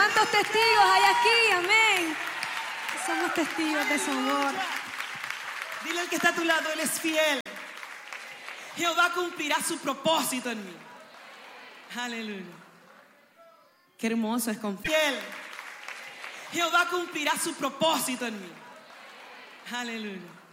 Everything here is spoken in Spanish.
¿Cuántos testigos hay aquí? Amén. Somos testigos de su amor. Dile al que está a tu lado, Él es fiel. Jehová cumplirá su propósito en mí. Aleluya. Qué hermoso es confiar. Jehová cumplirá su propósito en mí. Aleluya.